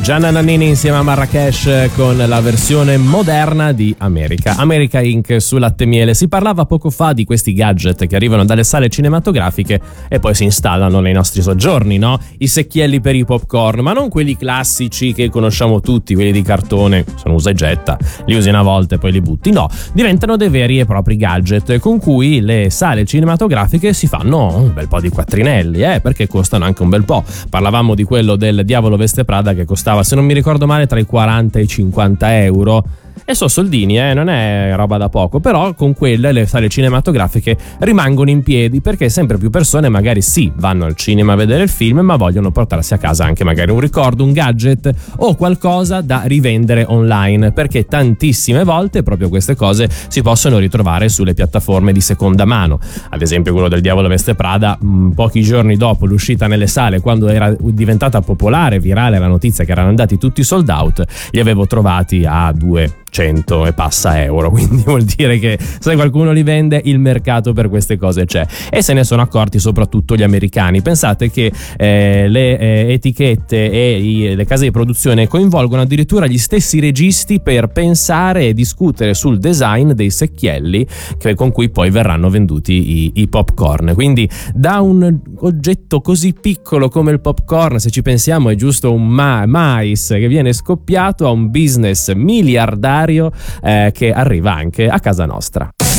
Gianna Nannini insieme a Marrakesh con la versione moderna di America Inc. su Latte Miele. Si parlava poco fa di questi gadget che arrivano dalle sale cinematografiche e poi si installano nei nostri soggiorni, no? I secchielli per i popcorn, ma non quelli classici che conosciamo tutti, quelli di cartone, sono usa e getta, li usi una volta e poi li butti. No, diventano dei veri e propri gadget con cui le sale cinematografiche si fanno un bel po' di quattrinelli, perché costano anche un bel po'. Parlavamo di quello del Diavolo Veste Prada che costava, se non mi ricordo male, tra i 40 e i 50 euro. E so soldini, non è roba da poco, però con quelle le sale cinematografiche rimangono in piedi perché sempre più persone magari sì, vanno al cinema a vedere il film, ma vogliono portarsi a casa anche magari un ricordo, un gadget o qualcosa da rivendere online, perché tantissime volte proprio queste cose si possono ritrovare sulle piattaforme di seconda mano. Ad esempio quello del Diavolo Veste Prada, pochi giorni dopo l'uscita nelle sale, quando era diventata popolare, virale la notizia che erano andati tutti sold out, li avevo trovati a 200 e passa euro, quindi vuol dire che se qualcuno li vende il mercato per queste cose c'è, e se ne sono accorti soprattutto gli americani. Pensate che le etichette e le case di produzione coinvolgono addirittura gli stessi registi per pensare e discutere sul design dei secchielli con cui poi verranno venduti i popcorn. Quindi da un oggetto così piccolo come il popcorn, se ci pensiamo è giusto un mais che viene scoppiato, a un business miliardario che arriva anche a casa nostra.